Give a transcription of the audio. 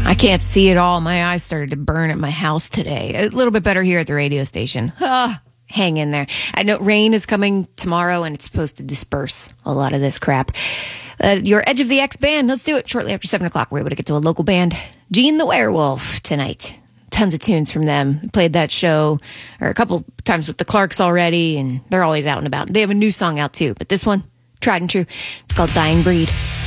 I can't see at all. My eyes started to burn at my house today. A little bit better here at the radio station. Hang in there. I know rain is coming tomorrow, and it's supposed to disperse a lot of this crap. Your Edge of the X band, let's do it. Shortly after 7 o'clock, we're able to get to a local band, Gene the Werewolf, tonight. Tons of tunes from them. Played that show or a couple times with the Clarks already, and they're always out and about. They have a new song out, too, but this one, tried and true. It's called Dying Breed.